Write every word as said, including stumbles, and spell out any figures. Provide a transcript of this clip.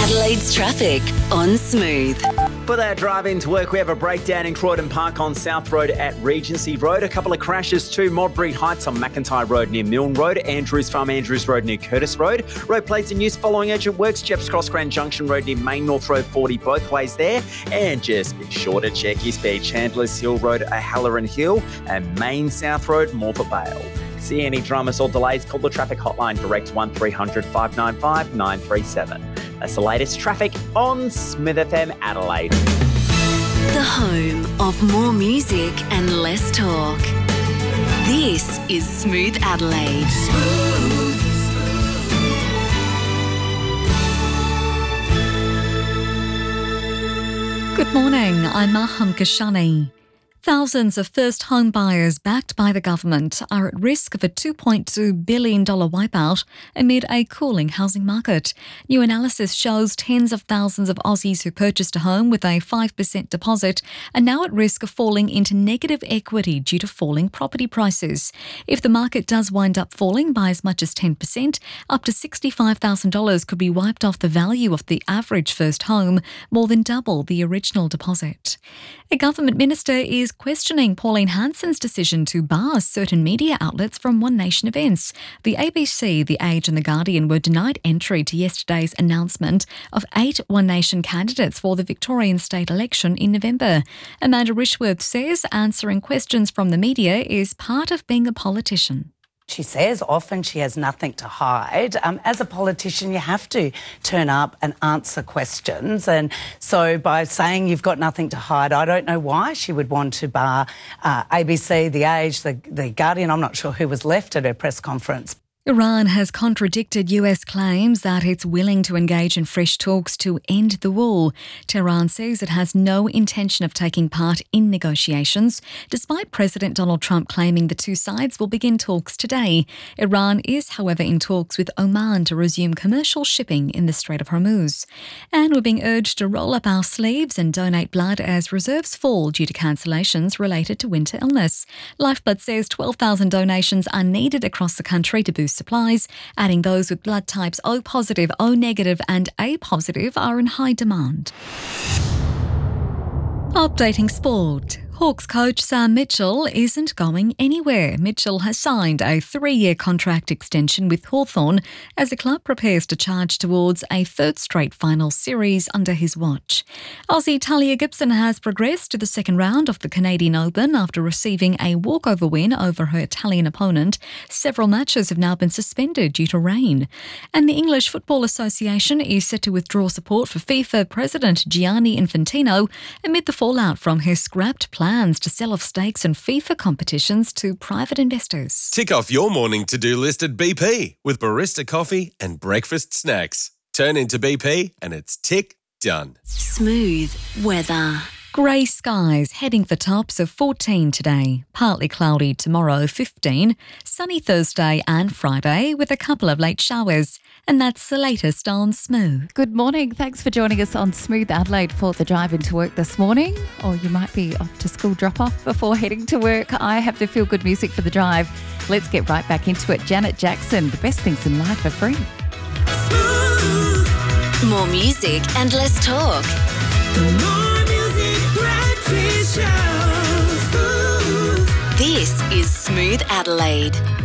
Adelaide's traffic on Smooth. For that drive into work, we have a breakdown in Croydon Park on South Road at Regency Road. A couple of crashes too. Modbury Heights on McIntyre Road near Milne Road. Andrews Farm Andrews Road near Curtis Road. Road plates in use following urgent works. Jeffs Cross Grand Junction Road near Main North Road forty both ways there. And just be sure to check your speed. Chandler's Hill Road, Halloran Hill and Main South Road, Morpeth Vale. See any dramas or delays, call the traffic hotline direct one three hundred five nine five nine three seven. That's the latest traffic on Smith F M Adelaide. The home of more music and less talk. This is Smooth Adelaide. Smooth. Good morning, I'm Maham Kashani. Thousands of first home buyers backed by the government are at risk of a two point two billion dollars wipeout amid a cooling housing market. New analysis shows tens of thousands of Aussies who purchased a home with a five percent deposit are now at risk of falling into negative equity due to falling property prices. If the market does wind up falling by as much as ten percent, up to sixty-five thousand dollars could be wiped off the value of the average first home, more than double the original deposit. A government minister is questioning Pauline Hanson's decision to bar certain media outlets from One Nation events. The A B C, The Age and The Guardian were denied entry to yesterday's announcement of eight One Nation candidates for the Victorian state election in November. Amanda Rishworth says answering questions from the media is part of being a politician. She says often she has nothing to hide. Um, as a politician, you have to turn up and answer questions. And so by saying you've got nothing to hide, I don't know why she would want to bar uh, A B C, The Age, the, the Guardian. I'm not sure who was left at her press conference. Iran has contradicted U S claims that it's willing to engage in fresh talks to end the war. Tehran says it has no intention of taking part in negotiations, despite President Donald Trump claiming the two sides will begin talks today. Iran is, however, in talks with Oman to resume commercial shipping in the Strait of Hormuz. And we're being urged to roll up our sleeves and donate blood as reserves fall due to cancellations related to winter illness. Lifeblood says twelve thousand donations are needed across the country to boost supplies, adding those with blood types O positive, O negative and A positive are in high demand. Updating sport. Hawks coach Sam Mitchell isn't going anywhere. Mitchell has signed a three-year contract extension with Hawthorn as the club prepares to charge towards a third straight final series under his watch. Aussie Talia Gibson has progressed to the second round of the Canadian Open after receiving a walkover win over her Italian opponent. Several matches have now been suspended due to rain. And the English Football Association is set to withdraw support for FIFA President Gianni Infantino amid the fallout from his scrapped plan plans to sell off stakes in FIFA competitions to private investors. Tick off your morning to-do list at B P with barista coffee and breakfast snacks. Turn into B P and it's tick done. Smooth weather. Grey skies heading for tops of fourteen today. Partly cloudy tomorrow, fifteen. Sunny Thursday and Friday with a couple of late showers. And that's the latest on Smooth. Good morning. Thanks for joining us on Smooth Adelaide for the drive into work this morning. Or you might be off to school drop-off before heading to work. I have the feel-good music for the drive. Let's get right back into it. Janet Jackson, the best things in life are free. Smooth. More music and less talk. More music, breakfast show. Smooth. This is Smooth Adelaide.